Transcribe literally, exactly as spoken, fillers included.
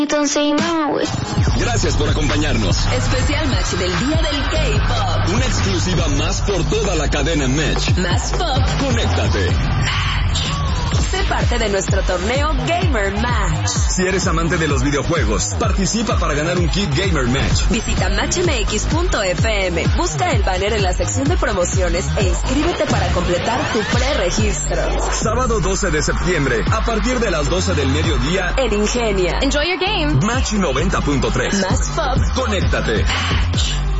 Gracias por acompañarnos. Especial match del día del K-Pop. Una exclusiva más por toda la cadena Match. Más pop. Conéctate. Sé parte de nuestro torneo Gamer Match. Si eres amante de los videojuegos, participa para ganar un kit Gamer Match. Visita match m x punto f m, busca el banner en la sección de promociones e inscríbete para completar tu pre-registro. Sábado doce de septiembre, a partir de las doce del mediodía, en Ingenia. Enjoy your game. Match noventa punto tres. Más pop. Conéctate. Match.